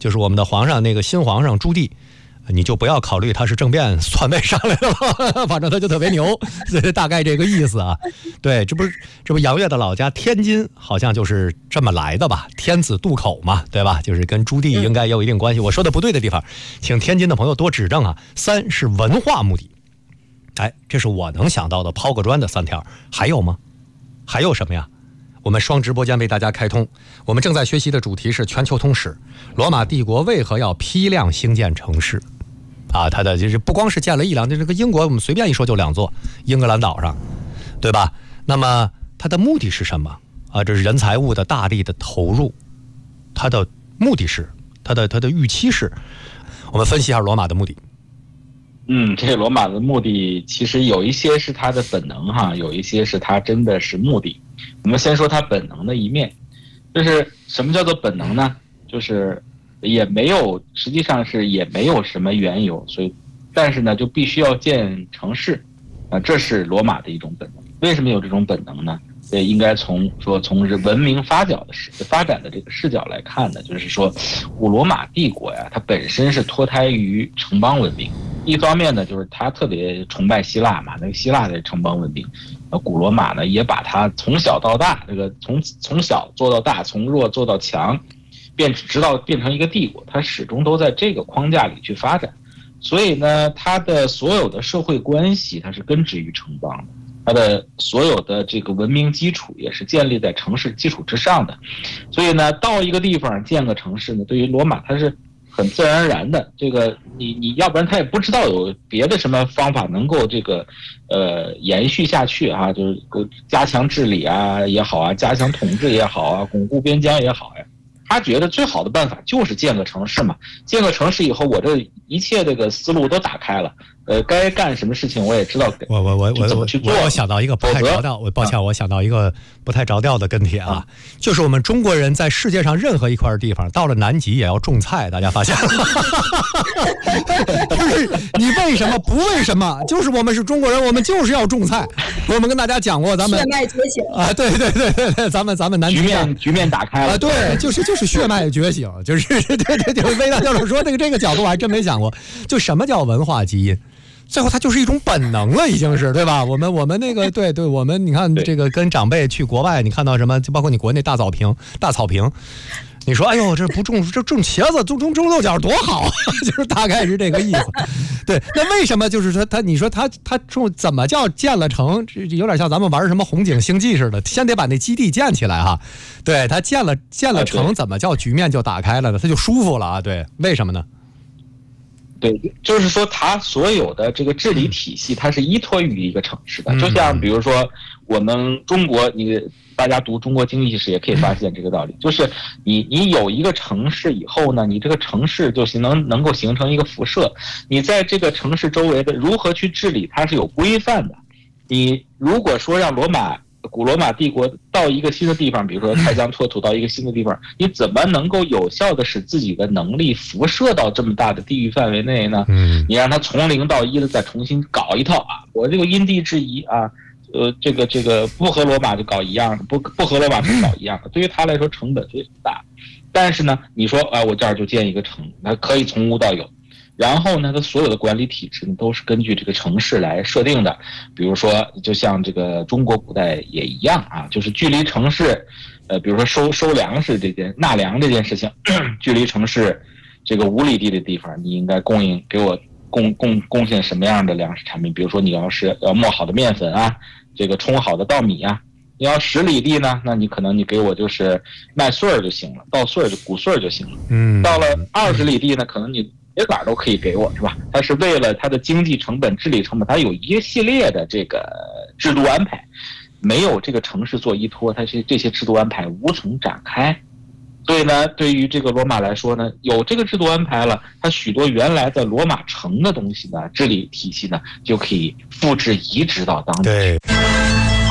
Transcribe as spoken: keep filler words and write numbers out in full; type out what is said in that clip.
就是我们的皇上那个新皇上朱棣，你就不要考虑他是政变篡位上来的了，反正他就特别牛，大概这个意思啊。对，这不是这不杨越的老家天津，好像就是这么来的吧？天子渡口嘛，对吧？就是跟朱棣应该有一定关系。我说的不对的地方，请天津的朋友多指正啊。三是文化目的，哎，这是我能想到的抛个砖的三条，还有吗？还有什么呀？我们双直播间为大家开通，我们正在学习的主题是全球通史，罗马帝国为何要批量兴建城市？啊，它的就是不光是建了一两，这个英国我们随便一说就两座，英格兰岛上，对吧？那么它的目的是什么？啊，这是人财物的大力的投入，它的目的是，它的它的预期是，我们分析一下罗马的目的。 嗯，这个罗马的目的其实有一些是他的本能哈，有一些是他真的是目的。我们先说他本能的一面，就是什么叫做本能呢？就是也没有，实际上是也没有什么缘由，所以，但是呢，就必须要建城市，啊，这是罗马的一种本能。为什么有这种本能呢？呃，应该从说从文明发展的视发展的这个视角来看呢，就是说，古罗马帝国呀，它本身是脱胎于城邦文明。一方面呢，就是他特别崇拜希腊嘛，那个希腊的城邦文明，呃，古罗马呢也把它从小到大，这个从从小做到大，从弱做到强，变直到变成一个帝国，它始终都在这个框架里去发展。所以呢，它的所有的社会关系，它是根植于城邦的。它的所有的这个文明基础也是建立在城市基础之上的，所以呢，到一个地方建个城市呢，对于罗马它是很自然而然的。这个你你要不然他也不知道有别的什么方法能够这个呃延续下去啊，就是加强治理啊也好啊，加强统治也好啊，巩固边疆也好呀。他觉得最好的办法就是建个城市嘛，建个城市以后，我这一切这个思路都打开了，呃，该干什么事情我也知道。 我我我我我我想到一个不太着调，我抱歉，我想到一个不太着调的跟帖啊，就是我们中国人在世界上任何一块地方，到了南极也要种菜，大家发现了？就是你为什么不为什么？就是我们是中国人，我们就是要种菜。我们跟大家讲过，咱们血脉觉醒啊，对对对对对，咱们咱们南极局面局面打开了啊， 对，就是就是血脉觉醒，就是对对对，魏大教授说这个这个角度我还真没想过，就什么叫文化基因？最后它就是一种本能了，已经是，对吧？我们我们那个对对，我们你看这个跟长辈去国外，你看到什么？就包括你国内大草坪、大草坪，你说哎呦，这不种这种茄子、种种种豆角多好，就是大概是这个意思。对，那为什么就是说他你说他他种怎么叫建了城？这有点像咱们玩什么红警星际似的，先得把那基地建起来哈。对，他建了建了城，怎么叫局面就打开了呢？他就舒服了啊。对，为什么呢？ 对，就是说它所有的这个治理体系，它是依托于一个城市的。就像比如说我们中国，你大家读中国经济史也可以发现这个道理，就是你你有一个城市以后呢，你这个城市就是能能够形成一个辐射，你在这个城市周围的如何去治理，它是有规范的。你如果说让罗马古罗马帝国到一个新的地方，比如说开疆拓土到一个新的地方，你怎么能够有效的使自己的能力辐射到这么大的地域范围内呢？你让他从零到一的再重新搞一套啊，我这个因地制宜啊，呃，这个这个不和罗马就搞一样的，不不和罗马就搞一样的，对于他来说成本非常大。但是呢，你说啊，我这儿就建一个城，它可以从无到有。然后呢，它所有的管理体制呢，都是根据这个城市来设定的。比如说，就像这个中国古代也一样啊，就是距离城市，呃，比如说收收粮食这件纳粮这件事情，距离城市这个五里地的地方，你应该供应给我贡贡贡献什么样的粮食产品？比如说，你要是要磨好的面粉啊，这个冲好的稻米啊。你要十里地呢，那你可能你给我就是麦穗儿就行了，稻穗儿就谷穗儿就行了。嗯，到了二十里地呢，可能你铁杆都可以给我，是吧？它是为了它的经济成本、治理成本，它有一系列的这个制度安排。没有这个城市做依托，它是这些制度安排无从展开。所以呢，对于这个罗马来说呢，有这个制度安排了，它许多原来在罗马城的东西呢，治理体系呢，就可以复制移植到当地。 对。